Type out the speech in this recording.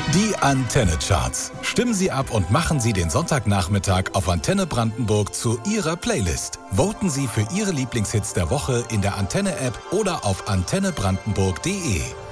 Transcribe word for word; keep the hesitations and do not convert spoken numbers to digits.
Die Antenne Charts. Stimmen Sie ab und machen Sie den Sonntagnachmittag auf Antenne Brandenburg zu Ihrer Playlist. Voten Sie für Ihre Lieblingshits der Woche in der Antenne-App oder auf antenne brandenburg punkt de.